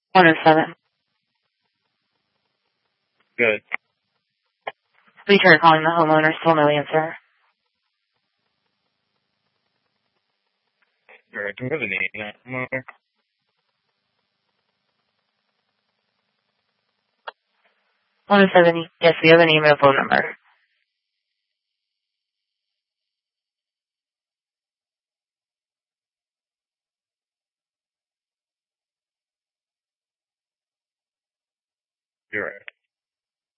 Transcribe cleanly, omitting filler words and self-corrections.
107. Good. We tried calling the homeowner, still no answer. Alright, do we have a name on that homeowner? 107. Yes, we have an email phone number. You're right.